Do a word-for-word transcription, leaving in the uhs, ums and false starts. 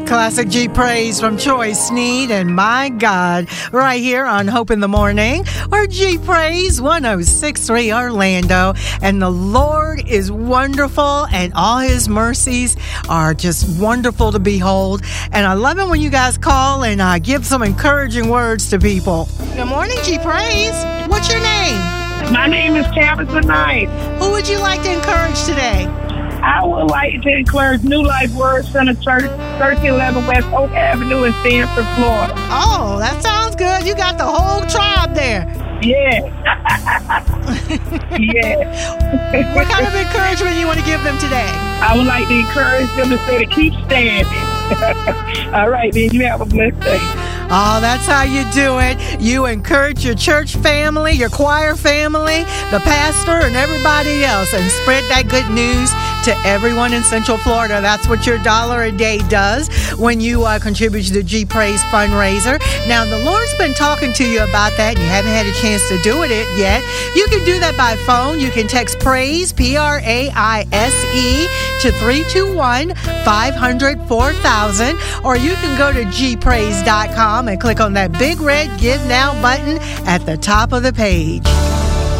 Classic G Praise from Troy Sneed and My God, right here on Hope in the Morning, or G Praise one oh six point three Orlando. And the Lord is wonderful, and all his mercies are just wonderful to behold. And I love it when you guys call and uh, give some encouraging words to people. Good morning, G Praise. What's your name? My name is Tabitha Knight. Who would you like to encourage today? I would like to encourage New Life Word Center Church, thirteen eleven West Oak Avenue in Sanford, Florida. Oh, that sounds good. You got the whole tribe there. Yeah. Yeah. What kind of encouragement you want to give them today? I would like to encourage them to say to keep standing. All right, then you have a blessed day. Oh, that's how you do it. You encourage your church family, your choir family, the pastor, and everybody else, and spread that good news to everyone in Central Florida. That's what your dollar a day does when you uh, contribute to the G Praise fundraiser. Now, the Lord's been talking to you about that, and you haven't had a chance to do it yet. You can do that by phone. You can text PRAISE, P R A I S E, to three two one, five hundred, four thousand, or you can go to g praise dot com and click on that big red Give Now button at the top of the page.